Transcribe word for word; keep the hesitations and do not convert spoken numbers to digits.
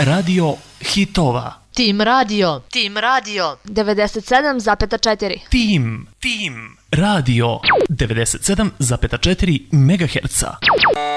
radio hitova. Tim radio. Tim radio. devedeset sedam zarez četiri. Tim. Tim. Radio. devedeset sedam zarez četiri megaherca.